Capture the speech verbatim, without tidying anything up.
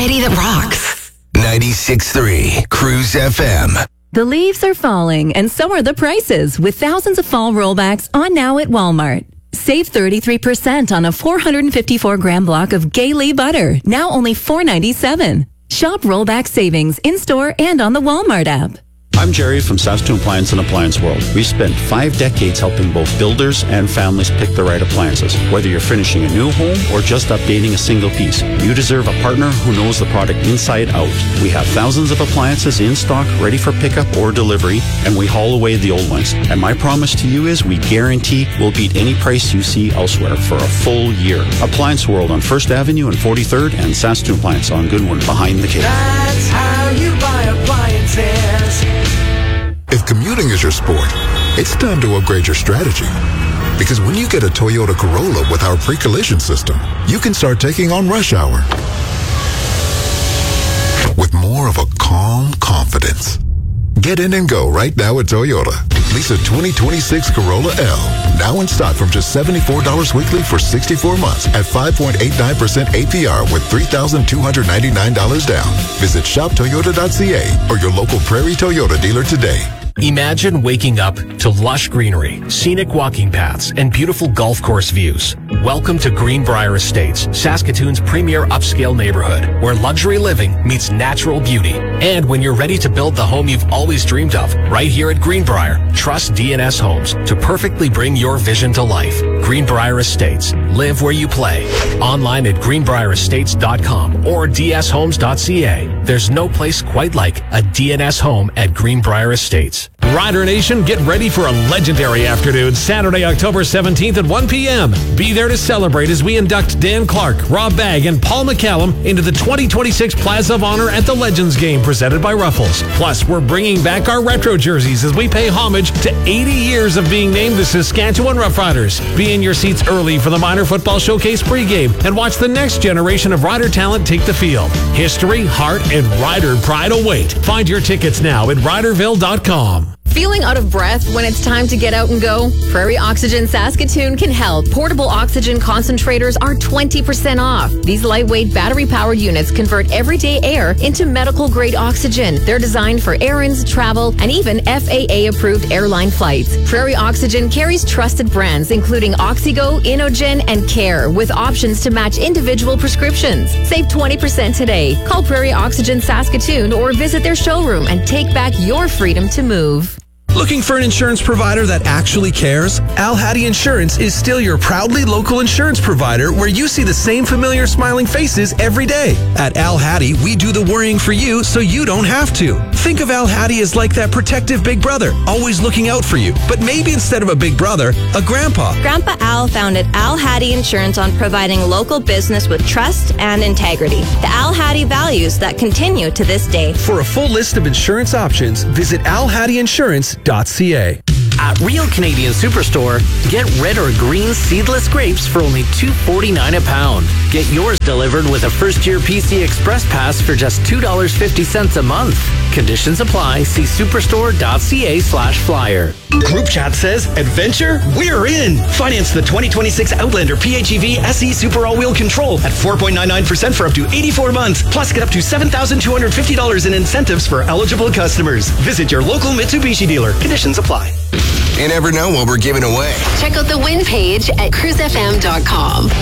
variety that rocks. ninety-six point three Cruise F M. The leaves are falling, and so are the prices, with thousands of fall rollbacks on now at Walmart. Save thirty-three percent on a four hundred fifty-four gram block of Gailey butter, now only four ninety-seven. Shop rollback savings in-store and on the Walmart app. I'm Jerry from Saskatoon Appliance and Appliance World. We've spent five decades helping both builders and families pick the right appliances. Whether you're finishing a new home or just updating a single piece, you deserve a partner who knows the product inside out. We have thousands of appliances in stock, ready for pickup or delivery, and we haul away the old ones. And my promise to you is we guarantee we'll beat any price you see elsewhere for a full year. Appliance World on First Avenue and forty-third, and Saskatoon Appliance on Goodwin behind the cave. That's how you buy appliances. If commuting is your sport, it's time to upgrade your strategy. Because when you get a Toyota Corolla with our pre-collision system, you can start taking on rush hour with more of a calm confidence. Get in and go right now at Toyota. Lease a twenty twenty-six Corolla L, now in stock from just seventy-four dollars weekly for sixty-four months at five point eight nine percent A P R with three thousand two hundred ninety-nine dollars down. Visit shop toyota dot c a or your local Prairie Toyota dealer today. Imagine waking up to lush greenery, scenic walking paths, and beautiful golf course views. Welcome to Greenbrier Estates, Saskatoon's premier upscale neighborhood, where luxury living meets natural beauty. And when you're ready to build the home you've always dreamed of, right here at Greenbrier, trust D N S Homes to perfectly bring your vision to life. Greenbrier Estates. Live where you play. Online at greenbrier estates dot com or d s homes dot c a. There's no place quite like a D N S home at Greenbrier Estates. Rider Nation, get ready for a legendary afternoon, Saturday, October seventeenth at one p.m. Be there to celebrate as we induct Dan Clark, Rob Bagg, and Paul McCallum into the twenty twenty-six Plaza of Honor at the Legends Game presented by Ruffles. Plus, we're bringing back our retro jerseys as we pay homage to eighty years of being named the Saskatchewan Roughriders. Be in your seats early for the Minor Football Showcase pregame and watch the next generation of Rider talent take the field. History, heart, and Rider pride await. Find your tickets now at riderville dot com. Feeling out of breath when it's time to get out and go? Prairie Oxygen Saskatoon can help. Portable oxygen concentrators are twenty percent off. These lightweight battery-powered units convert everyday air into medical-grade oxygen. They're designed for errands, travel, and even F A A-approved airline flights. Prairie Oxygen carries trusted brands including Oxygo, Inogen, and Care, with options to match individual prescriptions. Save twenty percent today. Call Prairie Oxygen Saskatoon or visit their showroom and take back your freedom to move. Looking for an insurance provider that actually cares? Al Hattie Insurance is still your proudly local insurance provider where you see the same familiar smiling faces every day. At Al Hattie, we do the worrying for you so you don't have to. Think of Al Hattie as like that protective big brother, always looking out for you. But maybe instead of a big brother, a grandpa. Grandpa Al founded Al Hattie Insurance on providing local business with trust and integrity. The Al Hattie values that continue to this day. For a full list of insurance options, visit al hattie insurance dot c a. At Real Canadian Superstore, get red or green seedless grapes for only two forty-nine a pound. Get yours delivered with a first-year P C Express Pass for just two dollars and fifty cents a month. Conditions apply. See superstore dot c a slash flyer. Group chat says, adventure? We're in! Finance the twenty twenty-six Outlander P H E V S E Super All-Wheel Control at four point nine nine percent for up to eighty-four months. Plus, get up to seven thousand two hundred fifty dollars in incentives for eligible customers. Visit your local Mitsubishi dealer. Conditions apply. You never know what we're giving away. Check out the win page at cruise f m dot com.